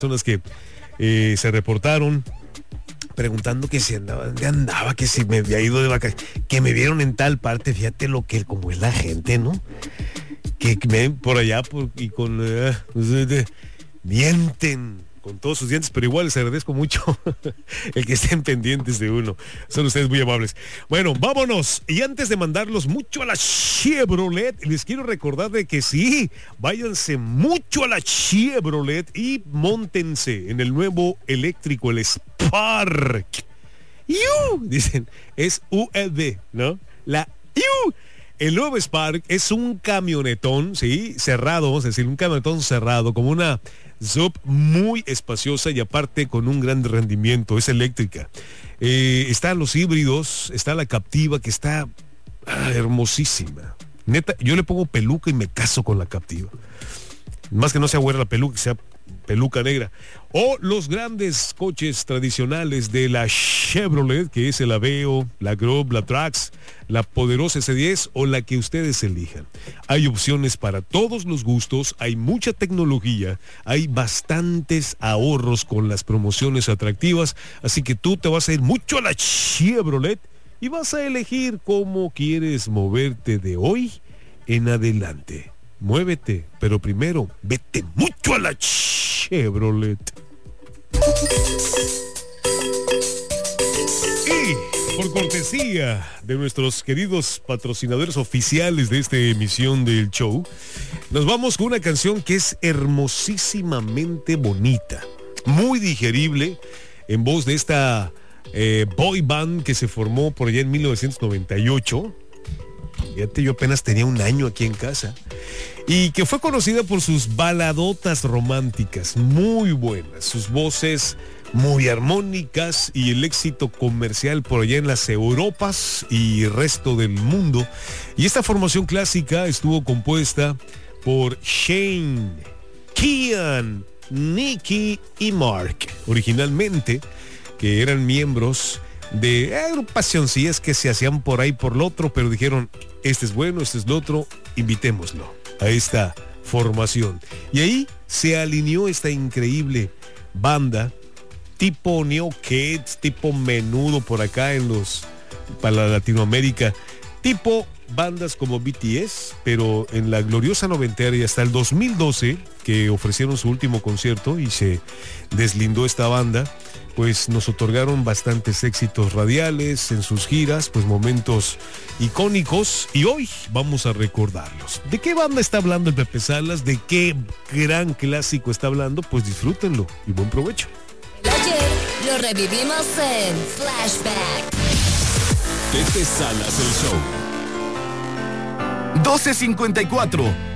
personas que se reportaron preguntando que si andaba, dónde andaba, que si me había ido de vacaciones, que me vieron en tal parte. Fíjate lo que como es la gente, ¿no? Que me ven por allá y con mienten con todos sus dientes, pero igual les agradezco mucho el que estén pendientes de uno. Son ustedes muy amables. Bueno, vámonos. Y antes de mandarlos mucho a la Chevrolet, les quiero recordar de que sí, váyanse mucho a la Chevrolet y móntense en el nuevo eléctrico, el Spark. Dicen, es ULD, ¿no? La El nuevo Spark es un camionetón, ¿sí? Cerrado, vamos a decir, un camionetón cerrado, como una sub muy espaciosa y aparte con un gran rendimiento. Es eléctrica. Están los híbridos, está la Captiva, que está hermosísima. Neta, yo le pongo peluca y me caso con la Captiva. Más que no sea güera la peluca, que sea peluca negra. O los grandes coches tradicionales de la Chevrolet, que es el Aveo, la Grove, la Trax, la poderosa S10 o la que ustedes elijan. Hay opciones para todos los gustos, hay mucha tecnología, hay bastantes ahorros con las promociones atractivas, así que tú te vas a ir mucho a la Chevrolet y vas a elegir cómo quieres moverte de hoy en adelante. Muévete, pero primero, vete mucho a la Chevrolet. Y por cortesía de nuestros queridos patrocinadores oficiales de esta emisión del show, nos vamos con una canción que es hermosísimamente bonita, muy digerible, en voz de esta boy band que se formó por allá en 1998. Fíjate, yo apenas tenía un año aquí en casa. Y que fue conocida por sus baladotas románticas muy buenas, sus voces muy armónicas y el éxito comercial por allá en las Europas y resto del mundo. Y esta formación clásica estuvo compuesta por Shane, Kian, Nicky y Mark, originalmente, que eran miembros de agrupacioncillas que se hacían por ahí por lo otro, pero dijeron, este es bueno, este es lo otro, invitémoslo a esta formación. Y ahí se alineó esta increíble banda, tipo Neo Kids, tipo Menudo por acá para Latinoamérica, tipo bandas como BTS, pero en la gloriosa noventera y hasta el 2012, que ofrecieron su último concierto y se deslindó esta banda, pues nos otorgaron bastantes éxitos radiales en sus giras, pues momentos icónicos, y hoy vamos a recordarlos. ¿De qué banda está hablando el Pepe Salas? ¿De qué gran clásico está hablando? Pues disfrútenlo y buen provecho. El ayer lo revivimos en Flashback. Pepe Salas, el show. 12:54.